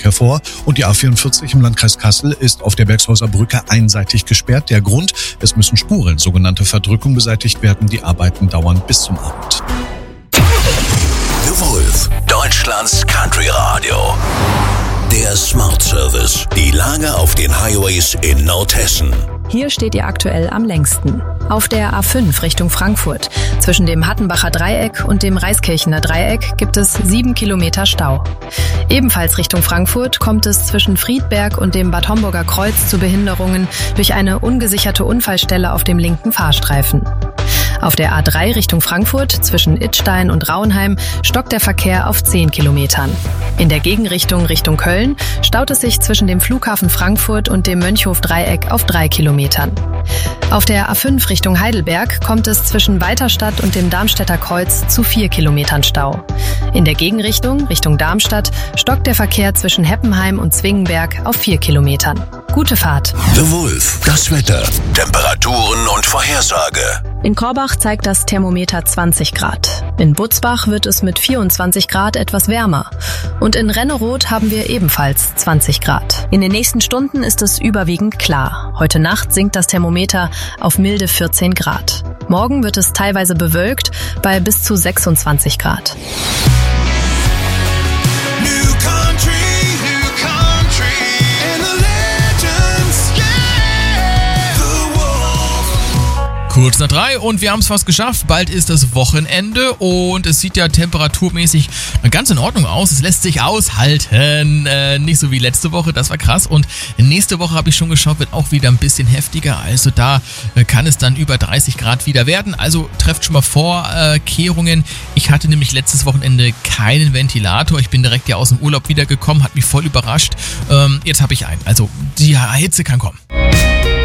Verkehr vor und die A44 im Landkreis Kassel ist auf der Bergshäuser Brücke einseitig gesperrt. Der Grund, es müssen Spuren, sogenannte Verdrückung, beseitigt werden. Die Arbeiten dauern bis zum Abend. The Wolf, Deutschlands Country Radio. Der Smart Service. Die Lage auf den Highways in Nordhessen. Hier steht ihr aktuell am längsten. Auf der A5 Richtung Frankfurt. Zwischen dem Hattenbacher Dreieck und dem Reiskirchener Dreieck gibt es 7 Kilometer Stau. Ebenfalls Richtung Frankfurt kommt es zwischen Friedberg und dem Bad Homburger Kreuz zu Behinderungen durch eine ungesicherte Unfallstelle auf dem linken Fahrstreifen. Auf der A3 Richtung Frankfurt zwischen Idstein und Rauenheim stockt der Verkehr auf 10 Kilometern. In der Gegenrichtung Richtung Köln staut es sich zwischen dem Flughafen Frankfurt und dem Mönchhof-Dreieck auf 3 Kilometern. Auf der A5 Richtung Heidelberg kommt es zwischen Weiterstadt und dem Darmstädter Kreuz zu 4 Kilometern Stau. In der Gegenrichtung Richtung Darmstadt stockt der Verkehr zwischen Heppenheim und Zwingenberg auf 4 Kilometern. Gute Fahrt. The Wolf, das Wetter, Temperaturen und Vorhersage. In Korbach zeigt das Thermometer 20 Grad. In Butzbach wird es mit 24 Grad etwas wärmer. Und in Renneroth haben wir ebenfalls 20 Grad. In den nächsten Stunden ist es überwiegend klar. Heute Nacht sinkt das Thermometer auf milde 14 Grad. Morgen wird es teilweise bewölkt bei bis zu 26 Grad. Kurz nach 3 und wir haben es fast geschafft. Bald ist das Wochenende und es sieht ja temperaturmäßig ganz in Ordnung aus. Es lässt sich aushalten. Nicht so wie letzte Woche, das war krass. Und nächste Woche habe ich schon geschaut, wird auch wieder ein bisschen heftiger. Also da kann es dann über 30 Grad wieder werden. Also trefft schon mal Vorkehrungen. Ich hatte nämlich letztes Wochenende keinen Ventilator. Ich bin direkt ja aus dem Urlaub wiedergekommen, hat mich voll überrascht. Jetzt habe ich einen. Also die Hitze kann kommen.